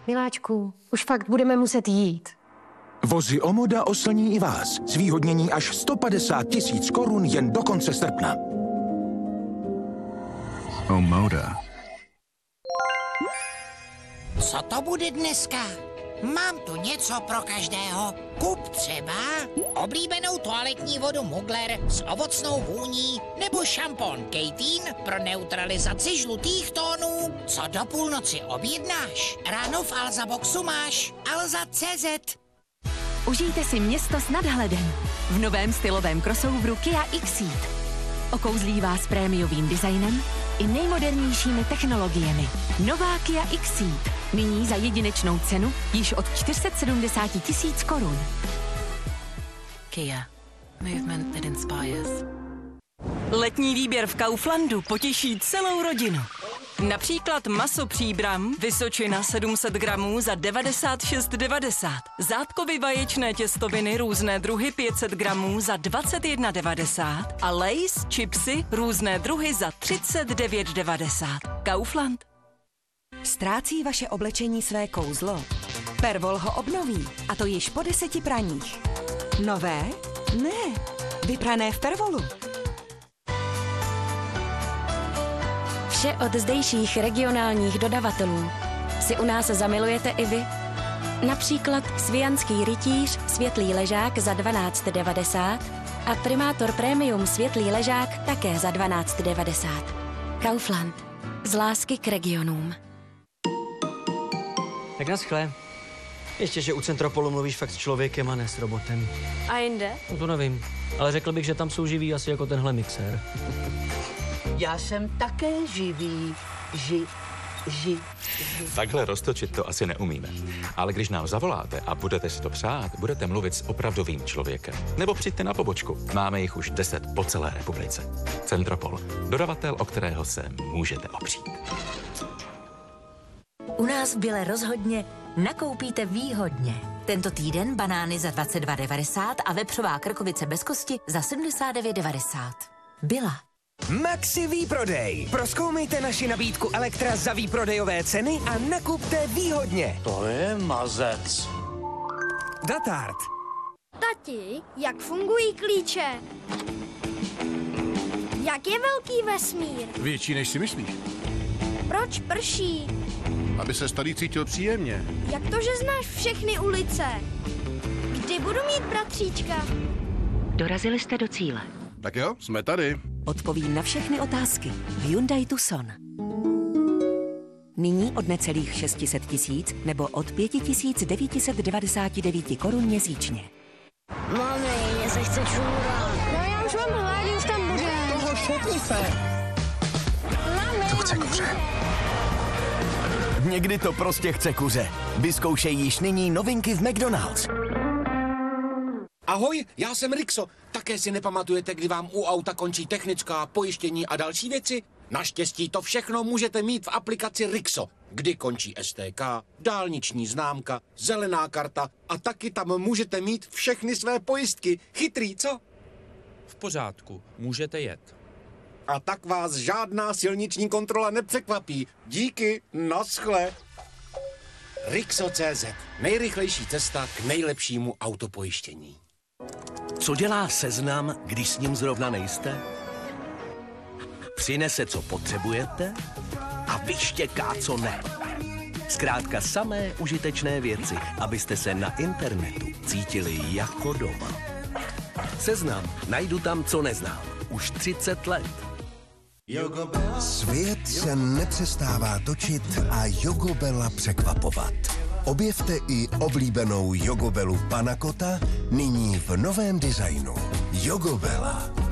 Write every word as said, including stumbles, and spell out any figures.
Miláčku, už fakt budeme muset jít. Vozy Omoda oslní i vás. Zvýhodnění až sto padesát tisíc korun jen do konce srpna. Omoda. Co to bude dneska? Mám tu něco pro každého. Kup třeba oblíbenou toaletní vodu Mugler s ovocnou vůní nebo šampon Kejtín pro neutralizaci žlutých tónů. Co do půlnoci objednáš? Ráno v Alza Boxu máš Alza tečka cé zet. Užijte si město s nadhledem v novém stylovém crossoveru Kia Xceed. Okouzlí vás prémiovým designem i nejmodernějšími technologiemi. Nová Kia Xceed. Nyní za jedinečnou cenu již od čtyři sta sedmdesát tisíc korun. Kia. Movement that inspires. Letní výběr v Kauflandu potěší celou rodinu. Například maso Příbram, Vysočina sedm set gramů za devadesát šest devadesát. Zátkovy vaječné těstoviny různé druhy pět set gramů za dvacet jedna devadesát. A Lay's chipsy různé druhy za třicet devět devadesát. Kaufland. Ztrácí vaše oblečení své kouzlo? Pervol ho obnoví, a to již po deseti praních. Nové? Ne, vyprané v Pervolu. Vše od zdejších regionálních dodavatelů si u nás zamilujete i vy. Například Svijanský rytíř světlý ležák za dvanáct devadesát a Primátor Premium světlý ležák také za dvanáct devadesát. Kaufland. Z lásky k regionům. Tak naschle. Ještě, že u Centropolu mluvíš fakt s člověkem a ne s robotem. A jinde? No to nevím, ale řekl bych, že tam jsou živí asi jako tenhle mixér. Já jsem také živý. Ži, ži, ži. Takhle roztočit to asi neumíme. Ale když nám zavoláte a budete si to přát, budete mluvit s opravdovým člověkem. Nebo přijďte na pobočku. Máme jich už deset po celé republice. Centropol. Dodavatel, o kterého se můžete opřít. U nás v Bile rozhodně nakoupíte výhodně. Tento týden banány za dvacet dva devadesát a vepřová krkovice bez kosti za sedmdesát devět devadesát. Bila. Maxi výprodej. Prozkoumejte naši nabídku Elektra za výprodejové ceny a nakupte výhodně. To je mazec. Datart. Tati, jak fungují klíče? Jak je velký vesmír? Větší, než si myslíš. Proč prší? Aby se tady cítil příjemně. Jak to, že znáš všechny ulice? Kdy budu mít bratříčka? Dorazili jste do cíle. Tak jo, jsme tady. Odpovím na všechny otázky v Hyundai Tucson. Nyní od necelých šest set tisíc nebo od pět tisíc devět set devadesát devět korun měsíčně. Mami, mě se chce čůrat. No já už mám hládí, už tam bude. Toho šutni se. Mami. To chce kuře. Někdy to prostě chce kuře. Vyzkoušej již nyní novinky v McDonald's. Ahoj, já jsem Rixo. Také si nepamatujete, kdy vám u auta končí technická, pojištění a další věci? Naštěstí to všechno můžete mít v aplikaci Rixo, kdy končí S T K, dálniční známka, zelená karta a taky tam můžete mít všechny své pojistky. Chytrý, co? V pořádku, můžete jet. A tak vás žádná silniční kontrola nepřekvapí. Díky, naschle. Rixo tečka cé zet. Nejrychlejší cesta k nejlepšímu autopojištění. Co dělá Seznam, když s ním zrovna nejste? Přinese, co potřebujete a vyštěká, co ne. Zkrátka samé užitečné věci, abyste se na internetu cítili jako doma. Seznam. Najdu tam, co neznám. Už třicet let. Svět se nepřestává točit a Jogobela překvapovat. Objevte i oblíbenou Jogobelu Panna Cotta nyní v novém designu. Jogobela.